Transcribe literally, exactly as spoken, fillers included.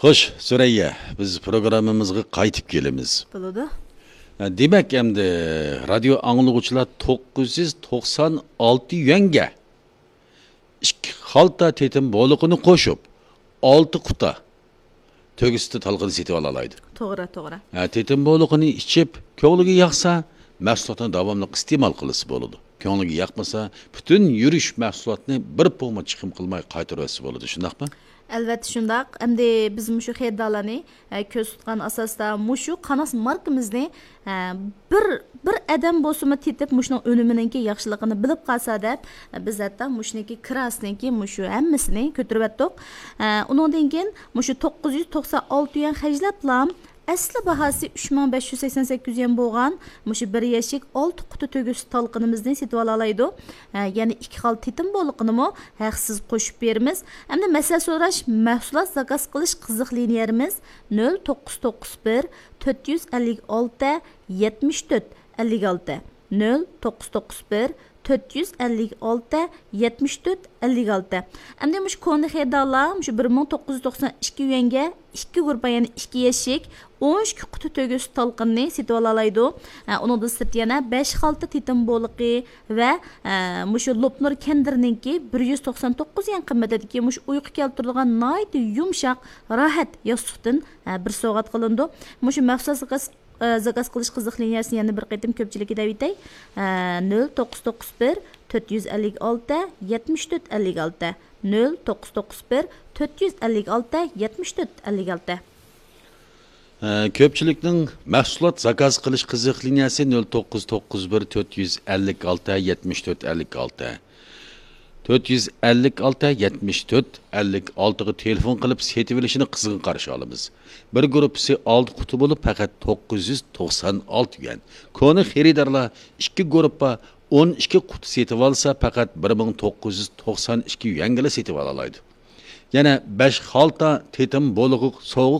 Xo'sh, Surayya, biz programmamizga qaytib kelamiz. Bo'ladi. Demak, endi radio anglag'uvchilar to'qqiz yuz to'qson olti yuanga ikki xalta tetim boliqini qo'shib, olti quta to'g'risida talqini setib olaydi. To'g'ri, to'g'ri. Ha, tetim boliqini ichib, ko'ngliga yoqsa, mahsulotni davomli iste'mol qilsa bo'ladi. Ko'ngliga yoqmasa, butun yurish mahsulotni bir po'ma chiqim qilmay qaytarasi bo'ladi, shundaqmi? Albatta shundaq. Endi biz mushu xaridorlarni ko'z tutgan asosda mushu qanos markamizni bir bir adam bo'lsa tetib mushuning o'niminingki yaxshiligini bilib qolsa deb biz hatto mushniki krasniki mushu hammasini ko'tarib atdik. Uningdan keyin mushu to'qqiz yuz to'qson olti yuan xarjlablam asli bahosi uch ming besh yuz sakson sakkiz yuan bo'lgan mushu bir yashik olti quti to'g'is talqinimizni setib olaydi. Ya'ni ikki xil tetim boliqinimi haqsiz qo'shib beramiz. Hamda masala so'rash, mahsulot zakaz qilish qiziq liniyamiz nol to'qqiz to'qqiz bir to'rt yuz ellik olti yetmish to'rt ellik olti nol to'qqiz to'qqiz bir to'rt yuz ellik olti yetmish to'rt ellik olti. Endi mush koni xaridorlar mush bir ming to'qqiz yuz to'qson ikki yuanga ikki grupa, ya'ni ikki yashik o'n ikki quti to'g'is talqinni setib olaydi. Uningda sirt yana besh xalta tetim boliqi va mush Lopnur kendirninki bir yuz to'qson to'qqiz yuan qimmatidagi mush uyqu keltiradigan nihoyat yumshoq, rohat yostiqdan bir sovg'at qilindi. Mush maxsus zakaz qilish qiziq liniyasini yana bir qaytim ko'pchilikka davitay nol to'qqiz to'qqiz bir to'rt yuz ellik olti yetmish to'rt ellik olti nol to'qqiz to'qqiz bir to'rt yuz ellik olti yetmish to'rt ellik olti. Ko'pchilikning mahsulot zakaz qilish qiziq liniyasi nol to'qqiz to'qqiz bir to'rt yuz ellik olti yetmish to'rt ellik olti to'rt yuz ellik olti yetmish to'rt ellik olti ga telefon qilib setib olishini qizg'in qarshi olamiz. Bir gruppasi olti quti bo'lib faqat to'qqiz yuz to'qson olti yuan. Koni xaridorlar ikki gruppa o'n ikki quti setib olsa faqat bir ming to'qqiz yuz to'qson ikki yuanga setib olaydi. Yana besh xalta tetim boliq sovuq